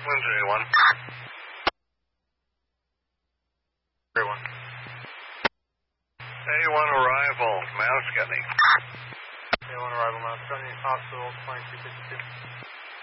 Windsor A1. A1. A1 arrival, Mount Scotty. A1 arrival, Mount Scotty, hospital 2252.